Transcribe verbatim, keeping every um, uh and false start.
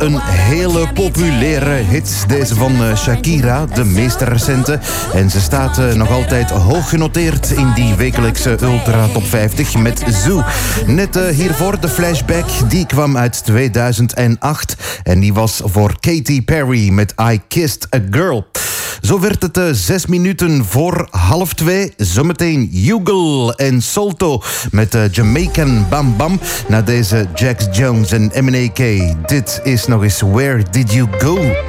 een hele populaire hit. Deze van Shakira, de meest recente. En ze staat nog altijd hoog genoteerd in die wekelijkse Ultra Top vijftig met Zoo. Net uh, hiervoor de flashback, die kwam uit tweeduizend acht. En die was voor Katy Perry met I Kissed a Girl. Zo werd het uh, zes minuten voor half twee. Zometeen Hugo en Solto met uh, Jamaican Bam Bam. Na deze Jax Jones en M N A K. Dit is nog eens Where Did You Go?